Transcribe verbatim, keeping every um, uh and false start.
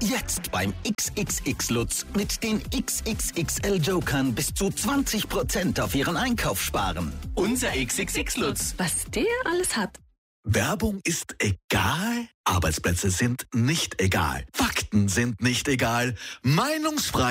Jetzt beim X X X Lutz mit den X X X L Jokern bis zu zwanzig Prozent auf Ihren Einkauf sparen. Unser X X X Lutz. Was der alles hat. Werbung ist egal, Arbeitsplätze sind nicht egal, Fakten sind nicht egal, Meinungsfreiheit